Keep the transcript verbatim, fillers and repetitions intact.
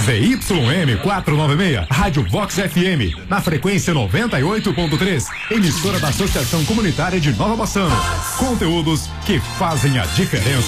Z Y M quatrocentos e noventa e seis, Rádio Vox F M, na frequência noventa e oito ponto três, emissora da Associação Comunitária de Nova Bassano. Conteúdos que fazem a diferença.